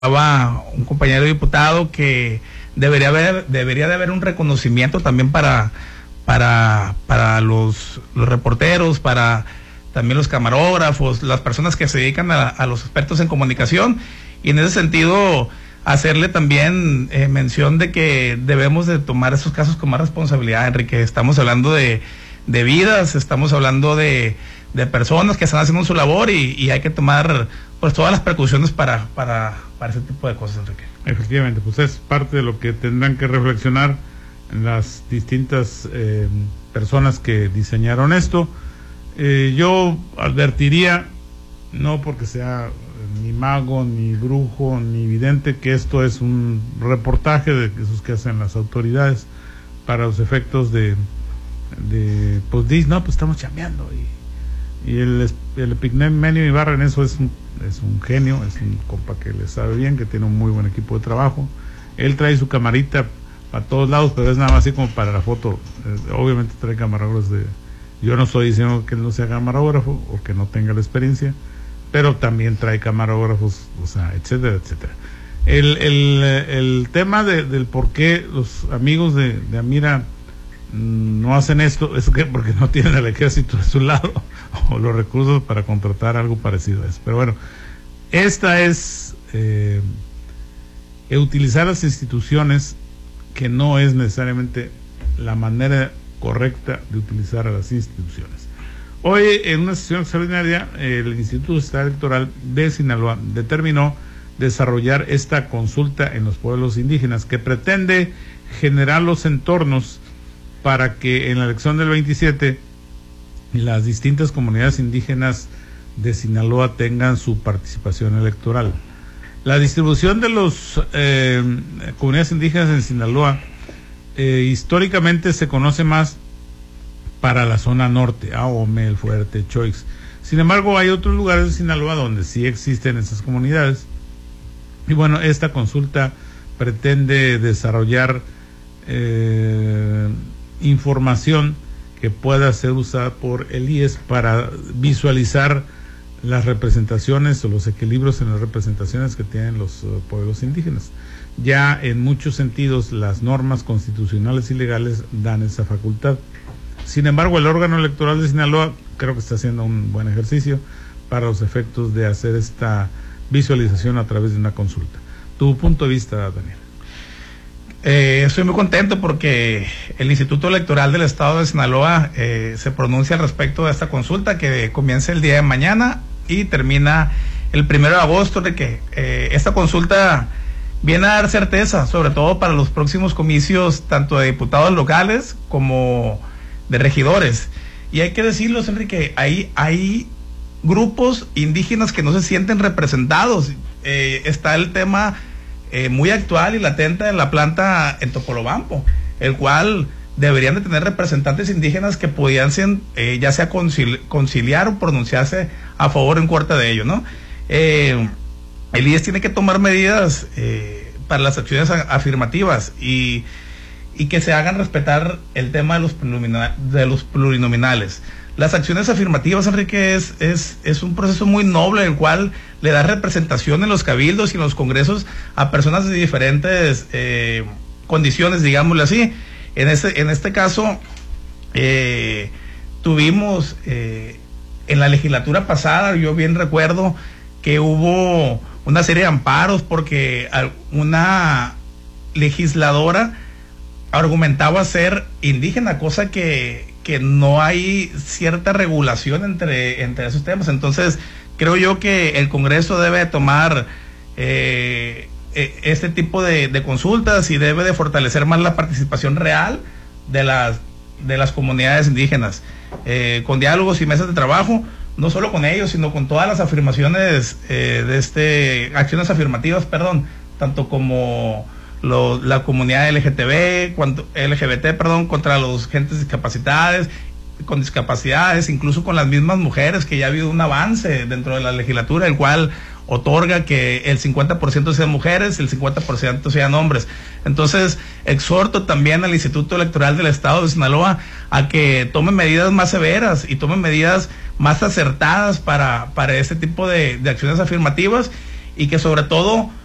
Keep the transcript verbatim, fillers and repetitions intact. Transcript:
un compañero diputado que debería haber, debería de haber un reconocimiento también para, para, para los, los reporteros, para también los camarógrafos, las personas que se dedican a, a los expertos en comunicación, y en ese sentido hacerle también eh, mención de que debemos de tomar esos casos con más responsabilidad, Enrique. Estamos hablando de, de vidas, estamos hablando de, de personas que están haciendo su labor y, y hay que tomar pues todas las precauciones para, para, para ese tipo de cosas, Enrique. Efectivamente, pues es parte de lo que tendrán que reflexionar las distintas eh, personas que diseñaron esto. Eh, yo advertiría, no porque sea ni mago, ni brujo, ni vidente, que esto es un reportaje de esos que hacen las autoridades para los efectos de, de pues dice, no, pues estamos chambeando, y, y el, el Epigmenio Ibarra en eso es un, es un genio, es un compa que le sabe bien, que tiene un muy buen equipo de trabajo. Él trae su camarita a todos lados, pero es nada más así como para la foto. Eh, obviamente trae camarógrafos de... Yo no estoy diciendo que él no sea camarógrafo o que no tenga la experiencia, pero también trae camarógrafos, o sea, etcétera, etcétera. El, el, el tema de, del por qué los amigos de, de Amira no hacen esto es que porque no tienen el ejército de su lado o los recursos para contratar algo parecido a eso. Pero bueno, esta es eh, utilizar las instituciones, que no es necesariamente la manera correcta de utilizar a las instituciones. Hoy, en una sesión extraordinaria, el Instituto Estatal Electoral de Sinaloa determinó desarrollar esta consulta en los pueblos indígenas, que pretende generar los entornos para que en la elección del veintisiete las distintas comunidades indígenas de Sinaloa tengan su participación electoral. La distribución de las eh, comunidades indígenas en Sinaloa eh, históricamente se conoce más para la zona norte, Ahome, El Fuerte, Choix. Sin embargo, hay otros lugares de Sinaloa donde sí existen esas comunidades. Y bueno, esta consulta pretende desarrollar eh, información que pueda ser usada por el I E S para visualizar las representaciones o los equilibrios en las representaciones que tienen los uh, pueblos indígenas. Ya en muchos sentidos las normas constitucionales y legales dan esa facultad. Sin embargo, el órgano electoral de Sinaloa creo que está haciendo un buen ejercicio para los efectos de hacer esta visualización a través de una consulta. Tu punto de vista, Daniel. Eh, estoy muy contento porque el Instituto Electoral del Estado de Sinaloa eh, se pronuncia al respecto de esta consulta que comienza el día de mañana y termina el primero de agosto, de que eh, esta consulta viene a dar certeza, sobre todo para los próximos comicios, tanto de diputados locales como de regidores. Y hay que decirlo, Enrique, hay, hay grupos indígenas que no se sienten representados. Eh, está el tema eh, muy actual y latente de la planta en Topolobampo, el cual deberían de tener representantes indígenas que pudiesen eh, ya sea concili conciliar o pronunciarse a favor o en contra de ello, ¿no? Eh, el I E S tiene que tomar medidas eh, para las acciones afirmativas y y que se hagan respetar el tema de los, de los plurinominales. Las acciones afirmativas, Enrique, es, es, es un proceso muy noble, el cual le da representación en los cabildos y en los congresos a personas de diferentes eh, condiciones, digámosle así. En este, en este caso, eh, tuvimos eh, en la legislatura pasada, yo bien recuerdo que hubo una serie de amparos porque una legisladora argumentaba ser indígena, cosa que, que no hay cierta regulación entre, entre esos temas. Entonces, creo yo que el Congreso debe tomar eh, este tipo de, de consultas y debe de fortalecer más la participación real de las, de las comunidades indígenas, eh, con diálogos y mesas de trabajo, no solo con ellos, sino con todas las afirmaciones eh, de este, acciones afirmativas, perdón, tanto como Lo, la comunidad L G T B, cuanto, L G B T, perdón, contra los gentes discapacitadas, con discapacidades, incluso con las mismas mujeres, que ya ha habido un avance dentro de la legislatura, el cual otorga que el cincuenta por ciento sean mujeres, el cincuenta por ciento sean hombres. Entonces, exhorto también al Instituto Electoral del Estado de Sinaloa a que tome medidas más severas y tome medidas más acertadas para, para este tipo de, de acciones afirmativas, y que sobre todo